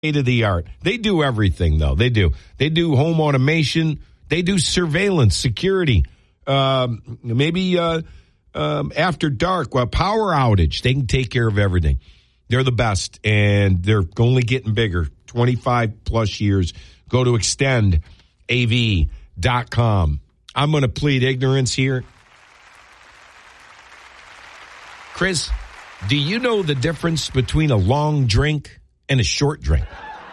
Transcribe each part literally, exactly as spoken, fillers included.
state of the art. They do everything, though. They do. They do home automation. They do surveillance, security. Um, maybe uh, um, after dark, well, power outage. They can take care of everything. They're the best, and they're only getting bigger. twenty-five plus years. Go to extend A V dot com. I'm going to plead ignorance here. Chris, do you know the difference between a long drink and a short drink?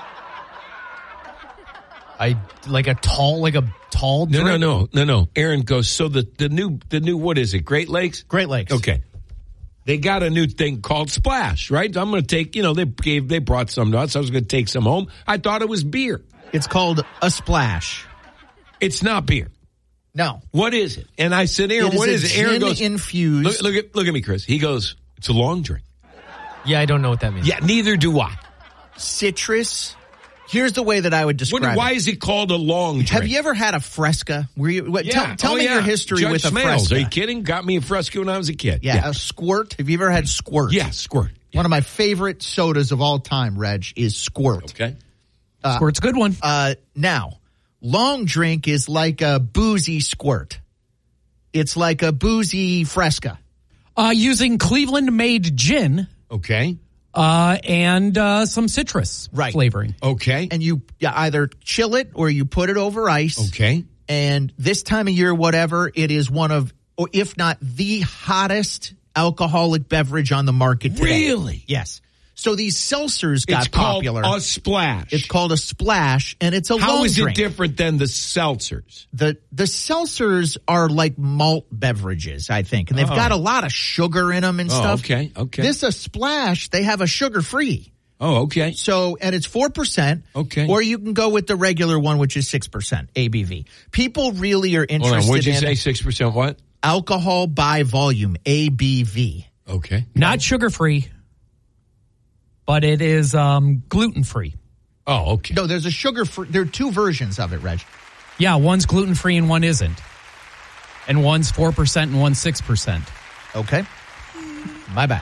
I like a tall, like a tall drink? No, no, no, no, no. Aaron goes, so the, the new, the new, what is it, Great Lakes? Great Lakes. Okay. They got a new thing called Splash, right? I'm going to take, you know, they gave, they brought some to us. I was going to take some home. I thought it was beer. It's called a splash. It's not beer. No. What is it? And I said, Aaron, what is it? Aaron goes, infused. Look, look at, look at me, Chris. He goes, it's a long drink. Yeah, I don't know what that means. Yeah, neither do I. Citrus. Here's the way that I would describe what, it. Why is it called a long drink? Have you ever had a Fresca? Were you, what, yeah. Tell, tell oh, me yeah. your history Judge with a Smales. Fresca. Are you kidding? Got me a Fresca when I was a kid. Yeah, yeah. a Squirt. Have you ever had Squirt? Yeah, Squirt. Yeah. One of my favorite sodas of all time, Reg, is Squirt. Okay. Uh, Squirt's a good one. Uh, now, long drink is like a boozy Squirt. It's like a boozy Fresca. Uh, using Cleveland-made gin. Okay. Uh, and uh, some citrus right. flavoring. Okay. And you, you either chill it or you put it over ice. Okay. And this time of year, whatever, it is one of, or if not the hottest alcoholic beverage on the market today. Really? Yes. So these seltzers got it's called popular. a Splash. It's called a Splash, and it's a How long is drink. it different than the seltzers? The the seltzers are like malt beverages, I think, and they've Oh. got a lot of sugar in them and Oh, stuff. okay, okay. This a Splash, they have a sugar free. Oh, okay. So, and it's four percent. Okay. Or you can go with the regular one, which is six percent A B V. People really are interested Hold on, what'd you in say, six percent what? alcohol by volume, A B V. Okay. Not sugar-free, but it is um, gluten-free. Oh, okay. No, there's a sugar free. There are two versions of it, Reg. Yeah, one's gluten-free and one isn't. And one's four percent and one's six percent. Okay. My bad.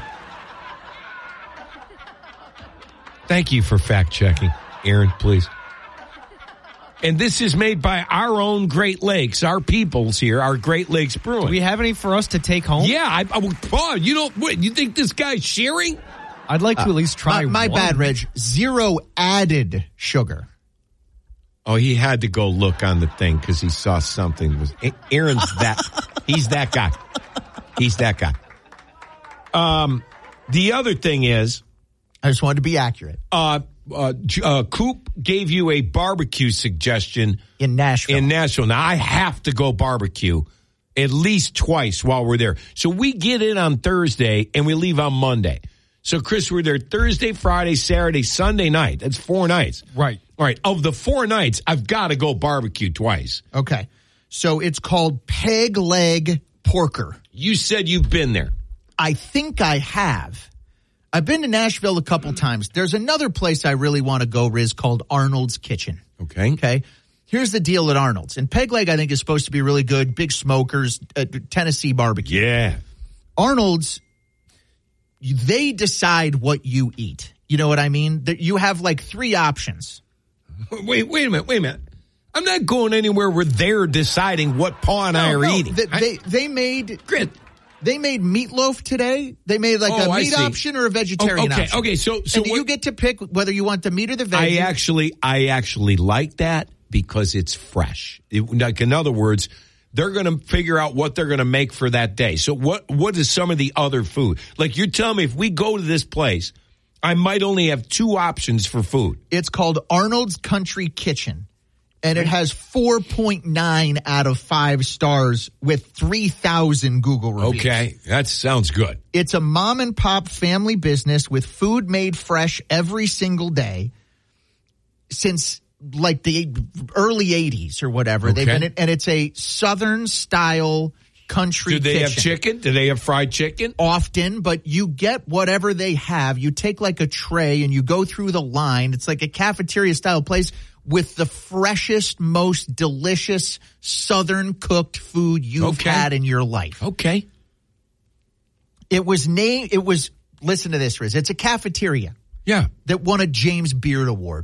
Thank you for fact-checking, Aaron, please. And this is made by our own Great Lakes, our peoples here, our Great Lakes Brewing. Do we have any for us to take home? Yeah, I, I Paul, you don't, what, you think this guy's sharing? I'd like to Uh, at least try My, my one. bad, Reg. Zero added sugar. Oh, he had to go look on the thing because he saw something. Was Aaron's that, he's that guy. He's that guy. Um, the other thing is, I just wanted to be accurate. uh, uh, uh, Coop gave you a barbecue suggestion In Nashville. in Nashville. Now, I have to go barbecue at least twice while we're there. So we get in on Thursday and we leave on Monday. So, Chris, we're there Thursday, Friday, Saturday, Sunday night. That's four nights. Right. All right. Of the four nights, I've got to go barbecue twice. Okay. So it's called Peg Leg Porker. You said you've been there. I think I have. I've been to Nashville a couple times. There's another place I really want to go, Riz, called Arnold's Kitchen. Okay. Okay. Here's the deal at Arnold's. And Peg Leg, I think, is supposed to be really good. Big smokers, uh, Tennessee barbecue. Yeah. Arnold's, they decide what you eat. You know what I mean? That you have like three options. Wait, wait a minute. Wait a minute. I'm not going anywhere where they're deciding what Paul and I No, are no, eating. They, I- they, they made Grit. they made meatloaf today. They made like Oh, a I meat see. option or a vegetarian Oh, okay, option. okay, so- so and what- you get to pick whether you want the meat or the veg. I actually, I actually like that because it's fresh. It, like in other words, they're going to figure out what they're going to make for that day. So what, what is some of the other food? Like you're telling me if we go to this place, I might only have two options for food. It's called Arnold's Country Kitchen, and it has four point nine out of five stars with three thousand Google reviews. Okay, that sounds good. It's a mom and pop family business with food made fresh every single day since like the early eighties or whatever. They've Okay. been, and it's a Southern style country Do they kitchen. have chicken? Do they have fried chicken? Often, but you get whatever they have. You take like a tray and you go through the line. It's like a cafeteria style place with the freshest, most delicious Southern cooked food you've Okay. had in your life. Okay. It was named, it was, listen to this, Riz. It's a cafeteria. Yeah. that won a James Beard Award.